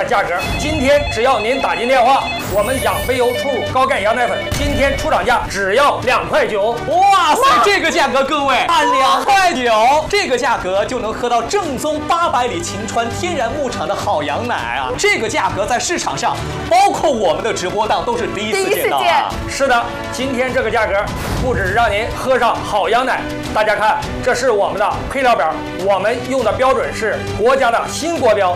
价格。今天只要您打进电话，我们养贝优初乳高钙羊奶粉今天出厂价只要2.9块。 哇塞，这个价格，各位啊，2.9块，这个价格就能喝到正宗800里秦川天然牧场的好羊奶啊！这个价格在市场上，包括我们的直播档都是第一次见到啊！ 是的，今天这个价格不只让您喝上好羊奶，大家看，这是我们的配料表，我们用的标准是国家的新国标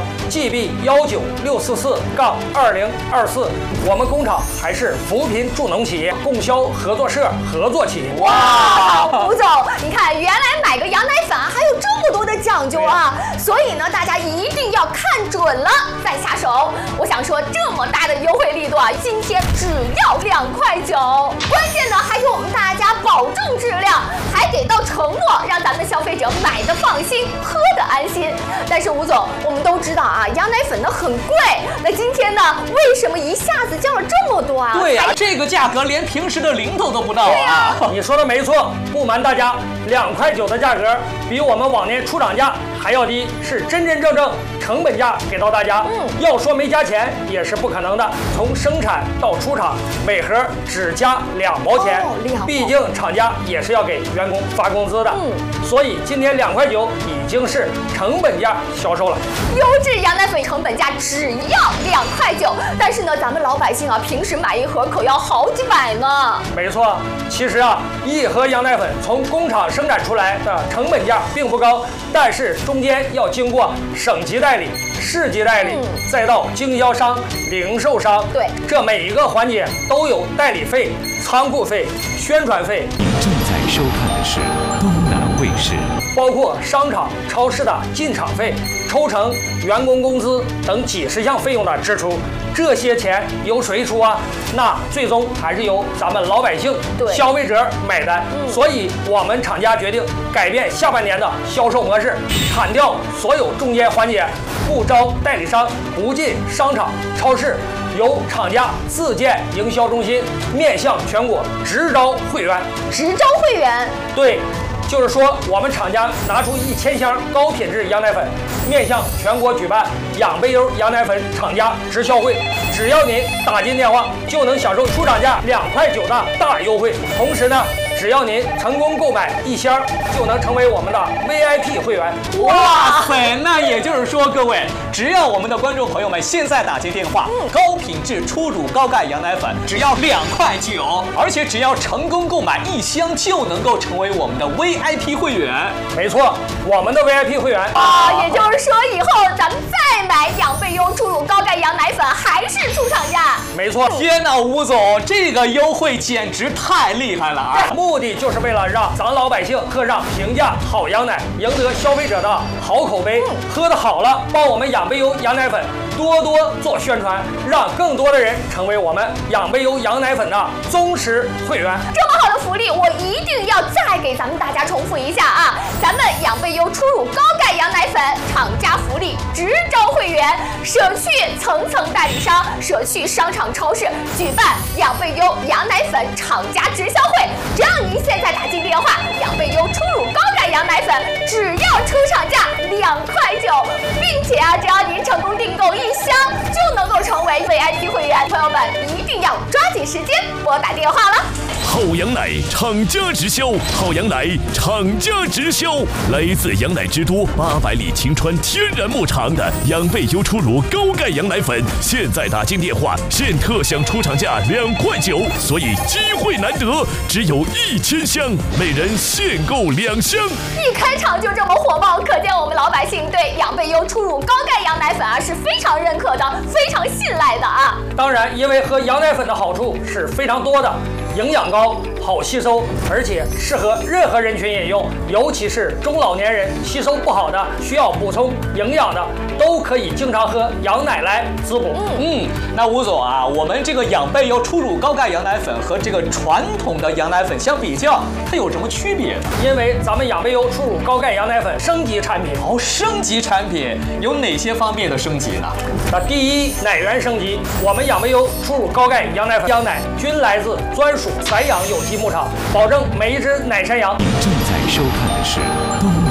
GB19644-2024，我们工厂还是扶贫助农企业供销合作社合作企业。 哇，吴总，你看，原来买个羊奶粉啊，还有这么多的讲究啊！所以呢，大家一定要看准了再下手。我想说，这么大的优惠力度啊，今天只要2.9块，关键呢还给我们大家保证质量，还给到承诺，让咱们消费者买的放心，喝的安心。但是吴总，我们都知道啊，羊奶粉呢很贵，那今天呢，为什么一下子降了这么多啊？ 对呀，这个价格连平时的零头都不到啊！ 你说的没错，不瞒大家，2.9块的价格比我们往年出厂价还要低，是真真正正成本价给到大家。要说没加钱也是不可能的，从生产到出厂，每盒只加2毛钱，毕竟厂家也是要给员工发工资的。所以今天2.9块已经是成本价销售了。 优质羊奶粉成本价只要2.9块，但是呢，咱们老百姓啊，平时买一盒可要好几百呢。 没错，其实啊，一盒羊奶粉从工厂生产出来的成本价并不高，但是中间要经过省级代理、市级代理，再到经销商、零售商， 对， 这每一个环节都有代理费、仓库费、宣传费。 您正在收看的是东南卫视， 包括商场、超市的进场费、抽成、员工工资等几十项费用的支出，这些钱由谁出啊？那最终还是由咱们老百姓、消费者买单。所以，我们厂家决定改变下半年的销售模式，砍掉所有中间环节，不招代理商，不进商场、超市，由厂家自建营销中心，面向全国直招会员。 直招会员？ 对。就是说，我们厂家拿出1000箱高品质羊奶粉，面向全国举办养贝优羊奶粉厂家直销会，只要您打进电话，就能享受出厂价2.9块的大优惠。同时呢，只要您成功购买1箱，就能成为我们的 VIP 会员。 哇塞，那也就是说，各位，只要我们的观众朋友们现在打进电话，高品质初乳高钙羊奶粉只要2.9块，而且只要成功购买1箱，就能够成为我们的 VIP 会员。 没错，我们的 VIP 会员也就是说，以后咱们再买养贝优初乳高钙羊奶粉还是出厂价。 没错。 天哪，吴总，这个优惠简直太厉害了啊！ 目的就是为了让咱老百姓喝上平价好羊奶，赢得消费者的好口碑。喝得好了，帮我们养贝优羊奶粉多多做宣传，让更多的人成为我们养贝优羊奶粉的忠实会员。 这么好的福利，我一定要再给咱们大家重复一下啊！咱们养贝优初乳高钙羊奶粉厂家福利直招会员，舍去层层代理商，舍去商场超市，举办养贝优羊奶粉厂家直销会。只要您现在打进电话，养贝优初乳高钙羊奶粉只要出厂价2.9块，并且啊，只要您成功订购1箱，就能够成为 VIP 会员。朋友们一定要抓紧时间拨打电话了。 好羊奶厂家直销，好羊奶厂家直销，来自羊奶之都800里秦川天然牧场的养贝优初乳高钙羊奶粉，现在打进电话，现特享出厂价2.9块，所以机会难得，只有1000箱，每人限购2箱。 一开场就这么火爆，可见我们老百姓对养贝优初乳高钙羊奶粉啊是非常认可的，非常信赖的啊。 当然，因为喝羊奶粉的好处是非常多的，营养高，好吸收，而且适合任何人群饮用，尤其是中老年人吸收不好的，需要补充营养的，都可以经常喝羊奶来滋补。 那吴总啊，我们这个养贝优初乳高钙羊奶粉和这个传统的羊奶粉相比较，它有什么区别呢？ 因为咱们养贝优初乳高钙羊奶粉升级产品。 升级产品有哪些方面的升级呢？ 那第一，奶源升级，我们养贝优初乳高钙羊奶粉羊奶均来自专属散养有机牧场，保证每一只奶山羊。 您正在收看的是东南卫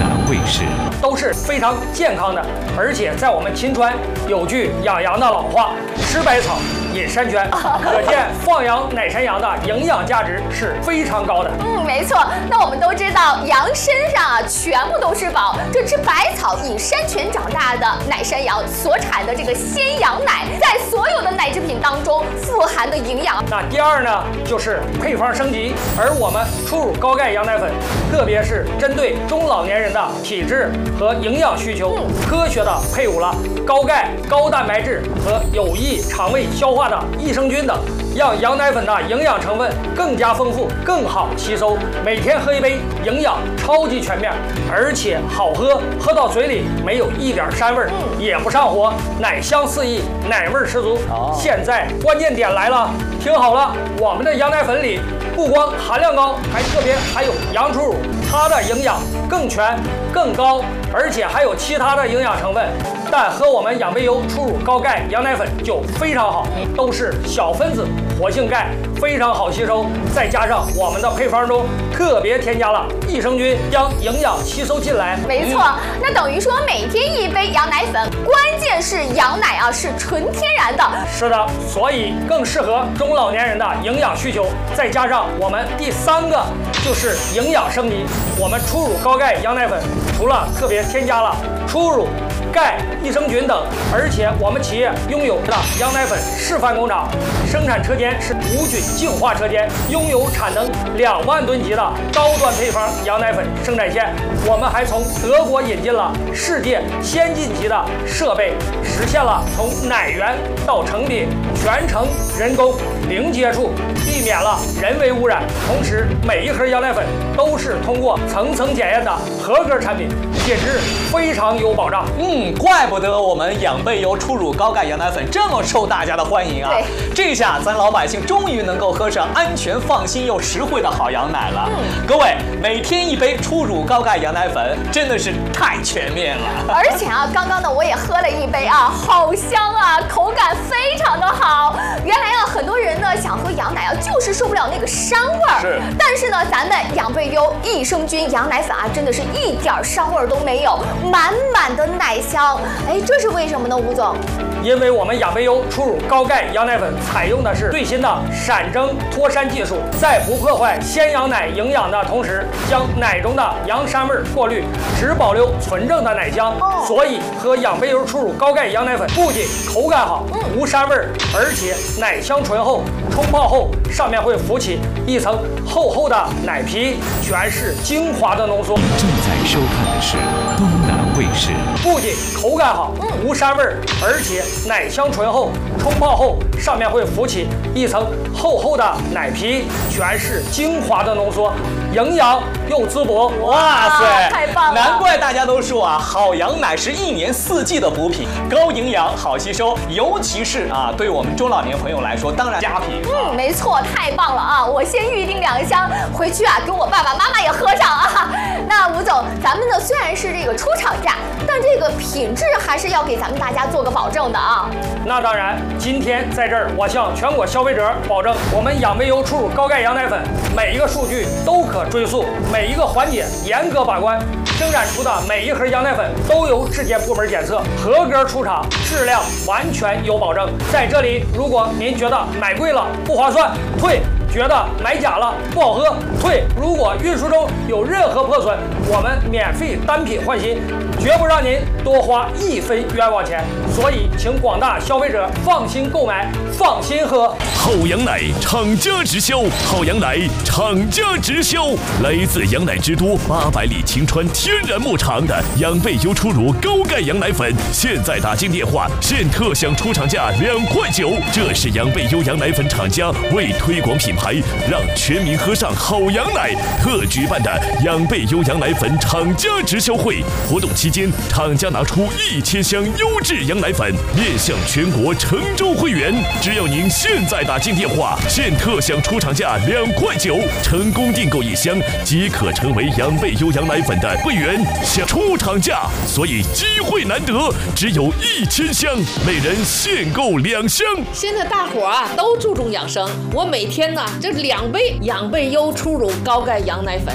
士， 都是非常健康的。而且在我们秦川有句养羊的老话：吃百草饮山泉，可见放羊奶山羊的营养价值是非常高的。 没错。那我们都知道，羊身上啊全部都是宝。这吃百草饮山泉长大的奶山羊所产的这个鲜羊奶，在所有的奶制品当中富含的营养。 那第二呢，就是配方升级。而我们初乳高钙羊奶粉，特别是针对中老年人的体质和营养需求，科学的配伍了高钙、高蛋白质和有益肠胃消化的益生菌等，让羊奶粉的营养成分更加丰富，更好吸收。每天喝一杯，营养超级全面，而且好喝，喝到嘴里没有一点膻味，也不上火，奶香四溢，奶味十足。现在关键点来了，听好了，我们的羊奶粉里不光含量高，还特别含有羊初乳，它的营养更全更高，而且还有其他的营养成分。但喝我们养贝优初乳高钙羊奶粉就非常好，都是小分子活性钙，非常好吸收。再加上我们的配方中特别添加了益生菌，将营养吸收进来。 没错，那等于说每天一杯羊奶粉，关键是羊奶啊是纯天然的。 是的，所以更适合中老年人的营养需求。再加上我们第三个就是营养升级，我们初乳高钙羊奶粉除了特别添加了初乳、钙、益生菌等，而且我们企业拥有的羊奶粉示范工厂，生产车间是无菌净化车间，拥有产能2万吨级的高端配方羊奶粉生产线。我们还从德国引进了世界先进级的设备，实现了从奶源到成品全程人工零接触，避免了人为污染。同时，每一盒羊奶粉都是通过层层检验的合格产品，品质非常有保障。 怪不得我们养贝优初乳高钙羊奶粉这么受大家的欢迎啊！这下咱老百姓终于能够喝上安全、放心又实惠的好羊奶了。各位，每天一杯初乳高钙羊奶粉真的是太全面了。 而且啊，刚刚呢我也喝了一杯啊，好香啊，口感非常的好。原来啊，很多人呢想喝羊奶啊，就是受不了那个膻味儿。但是呢，咱们养贝优益生菌羊奶粉啊，真的是一点膻味儿都没有，满满的奶香。哎，这是为什么呢，吴总？ 因为我们养贝优初乳高钙羊奶粉采用的是最新的闪蒸脱膻技术，在不破坏鲜羊奶营养的同时，将奶中的羊膻味过滤，只保留纯正的奶香。所以喝养贝优初乳高钙羊奶粉不仅口感好，无膻味，而且奶香醇厚，冲泡后上面会浮起一层厚厚的奶皮，全是精华的浓缩。 正在收看的是东南卫视。 不仅口感好，无膻味，而且奶香醇厚，冲泡后上面会浮起一层厚厚的奶皮，全是精华的浓缩，营养又滋补。 哇塞， 太棒了！ 难怪大家都说啊，好羊奶是1年4季的补品，高营养、好吸收，尤其是啊，对我们中老年朋友来说，当然佳品。 没错，太棒了啊！我先预定2箱，回去啊，给我爸爸妈妈也喝上啊。那吴总，咱们呢虽然是这个出厂价，但这个品质还是要给咱们大家做个保证的啊。 那当然，今天在这儿，我向全国消费者保证，我们养贝优初乳高钙羊奶粉每一个数据都可追溯，每一个环节严格把关，生产出的每一盒羊奶粉都由质检部门检测，合格出厂，质量完全有保证。在这里，如果您觉得买贵了不划算，退；觉得买假了不好喝，退。如果运输中有任何破损，我们免费单品换新，绝不让您多花1分冤枉钱。所以，请广大消费者放心购买，放心喝。 好羊奶厂家直销，好羊奶厂家直销，来自羊奶之都800里秦川天然牧场的养贝优初乳高钙羊奶粉，现在打进电话，现特享出厂价2块9。这是养贝优羊奶粉厂家为推广品牌，让全民喝上好羊奶特举办的养贝优羊奶粉厂家直销会。活动期间，厂家拿出1000箱优质羊奶粉，面向全国成州会员。只要您现在打进电话，现特享出厂价2块9，成功订购1箱即可成为养贝优羊奶粉的会员。享出厂价，所以机会难得，只有1000箱，每人限购2箱。 现在大伙啊都注重养生，我每天呢这2杯养贝优初乳高钙羊奶粉，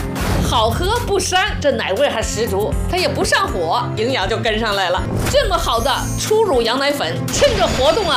好喝不膻，这奶味还十足，它也不上火，营养就跟上来了。这么好的初乳羊奶粉，趁着活动